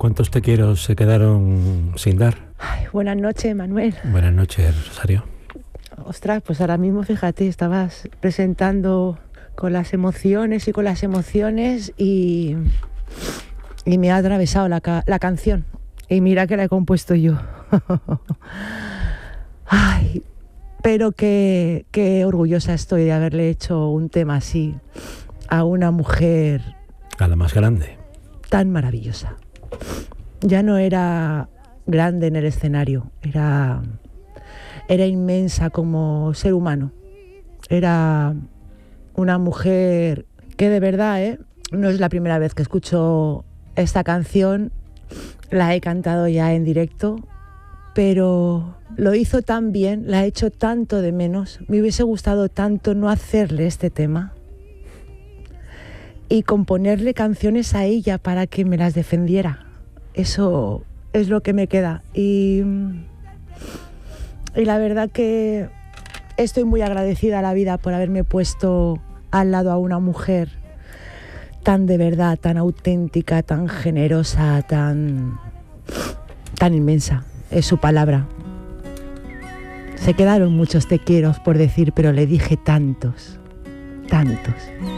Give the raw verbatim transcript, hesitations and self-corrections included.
¿Cuántos te quiero se quedaron sin dar? Ay, buenas noches, Manuel. Buenas noches, Rosario. Ostras, pues ahora mismo, fíjate, estabas presentando con las emociones y con las emociones y, y me ha atravesado la, ca- la canción. Y mira que la he compuesto yo. Ay, pero qué, qué orgullosa estoy de haberle hecho un tema así a una mujer A la más grande. tan maravillosa. Ya no era grande en el escenario, era, era inmensa como ser humano. Era una mujer que de verdad, ¿eh? No es la primera vez que escucho esta canción, la he cantado ya en directo, pero lo hizo tan bien, la he hecho tanto de menos. Me hubiese gustado tanto no hacerle este tema y componerle canciones a ella para que me las defendiera. Eso es lo que me queda. Y, y la verdad que estoy muy agradecida a la vida por haberme puesto al lado a una mujer tan de verdad, tan auténtica, tan generosa, tan, tan inmensa. Es su palabra. Se quedaron muchos te quiero por decir, pero le dije tantos, tantos.